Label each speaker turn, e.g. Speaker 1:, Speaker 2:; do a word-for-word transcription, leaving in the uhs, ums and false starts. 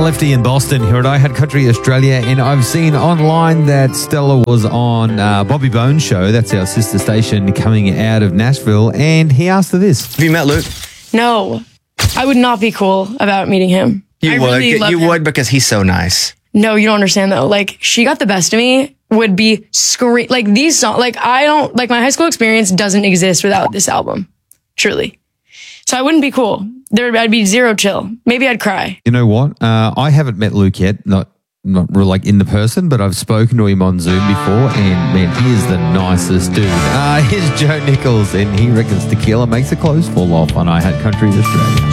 Speaker 1: Lefty in Boston here at I Had Country Australia, and I've seen online that Stella was on uh, Bobby Bones' show. That's our sister station coming out of Nashville, and he asked her this.
Speaker 2: Have you met Luke?
Speaker 3: No, I would not be cool about meeting him.
Speaker 2: You
Speaker 3: I
Speaker 2: would.
Speaker 3: really love
Speaker 2: you
Speaker 3: him.
Speaker 2: would because he's so nice.
Speaker 3: No, you don't understand though. Like, she got the best of me would be scream. Like these songs, like I don't, like my high school experience doesn't exist without this album. Truly. So I wouldn't be cool. There, I'd be zero chill. Maybe I'd cry.
Speaker 1: You know what? Uh, I haven't met Luke yet, not not real like in the person, but I've spoken to him on Zoom before, and man, he is the nicest dude. Uh, here's Joe Nichols, and he reckons tequila makes the clothes fall off on I Had Country Australia.